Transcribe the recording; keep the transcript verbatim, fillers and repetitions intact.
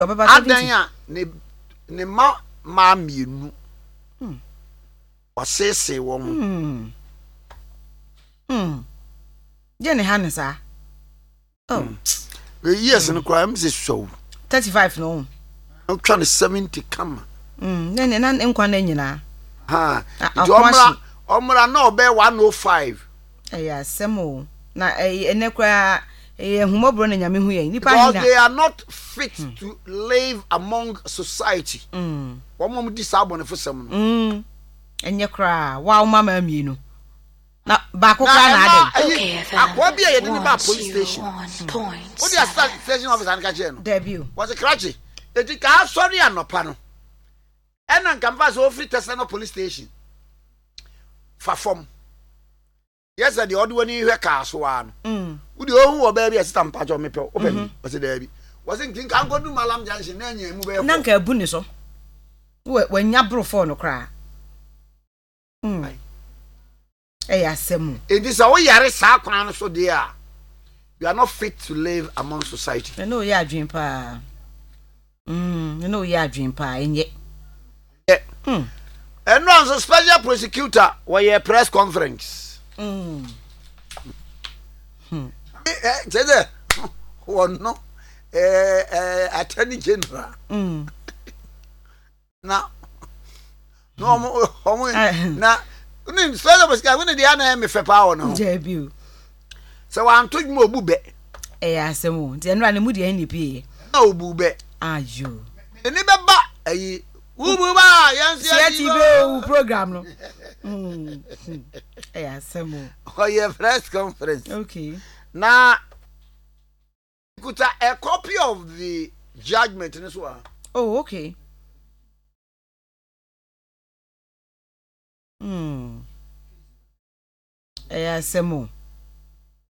adan a ne ne ma ma mienu wasese wo mo mm mm je ne ha sa oh yes no kwa am se so thirty-five no o twa ne seventy kama mm ne ne na nkwa na nyina ha omra omra na obe one oh five eh asemo na ene kwa eh humobro na nyame hu ye nipa hina they are not fit mm. to live among society mm wo di sabone fosem no mm enye kra wa mama mienu na ba ko kra na ade akwa bia ye ni ba police station o dia station officer an ka che no debut was krachi eti ka sori anopa no ena nkamfa so free tesano police station fa fom yes the odd one hwe ka so wa no mm udi ohu wo ba bia sister mpacho mepe open was there bi was think kan go do malam junction na anya mu be na nka abu ni so we wanya brofo no kra mm eh asem it is how yare sa kwan no so there you are not fit to live among society no ya adwen pa mm no ya adwen pa enye mm and no so special prosecutor where press conference mm hmm eh jede one no eh eh attorney general mm na no mo mo na ni special prosecutor we dey na me fe pa no debut so wan to dwuma obube eh asem de no ane mu de N D P na obube ayo ni be ba ayi ubu ba yansi ati be program no mm eh asem o ye press conference okay na kuta a copy of the judgment in this one. Oh, okay. Hmm. Eh, asemo.